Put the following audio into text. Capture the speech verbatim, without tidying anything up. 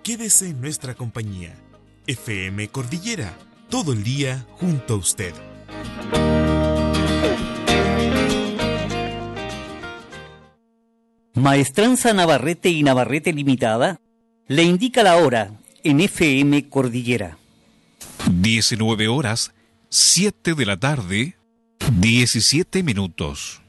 Quédese en nuestra compañía. F M Cordillera, todo el día junto a usted. Maestranza Navarrete y Navarrete Limitada le indica la hora en F M Cordillera. diecinueve horas, siete de la tarde, diecisiete minutos.